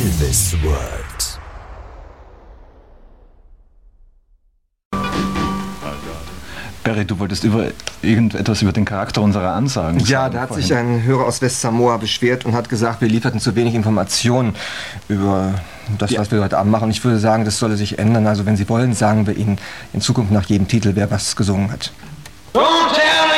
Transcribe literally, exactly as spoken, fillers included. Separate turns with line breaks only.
Elvis World.
Barry, du wolltest über irgendetwas über den Charakter unserer Ansagen sagen.
Ja, da hat
vorhin.
sich ein Hörer aus West-Samoa beschwert und hat gesagt, wir lieferten zu wenig Informationen über das,
Ja.
was wir heute Abend machen. Und ich würde sagen, das solle sich ändern. Also wenn Sie wollen, sagen wir Ihnen in Zukunft nach jedem Titel, wer was gesungen hat.
Don't tell